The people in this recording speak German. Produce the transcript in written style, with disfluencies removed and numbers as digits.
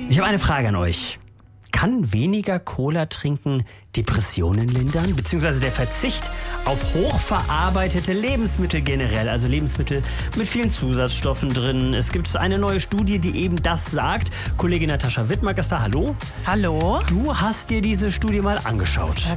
Ich habe eine Frage an euch. Kann weniger Cola trinken Depressionen lindern? Beziehungsweise der Verzicht auf hochverarbeitete Lebensmittel generell, also Lebensmittel mit vielen Zusatzstoffen drin. Es gibt eine neue Studie, die eben das sagt. Kollegin Natascha Wittmark ist da. Hallo. Hallo. Du hast dir diese Studie mal angeschaut.